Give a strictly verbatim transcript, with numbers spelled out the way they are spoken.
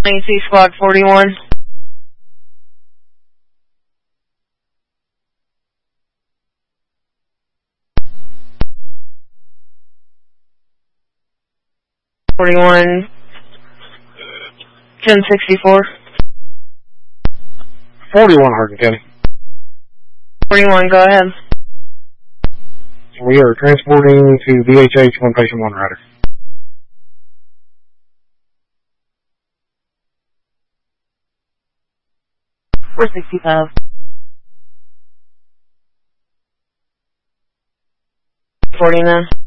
A C Squad forty-one. forty-one. ten sixty-four. forty-one, Hardin County. forty-one, go ahead. We are transporting to B H H one patient, one rider. four sixty-five. forty-nine.